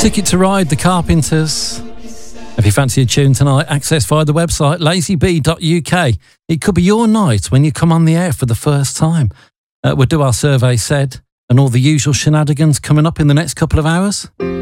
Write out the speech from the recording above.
Ticket to Ride, The Carpenters. If you fancy a tune tonight, access via the website lazyb.uk. It could be your night when you come on the air for the first time. We'll do our survey said and all the usual shenanigans coming up in the next couple of hours.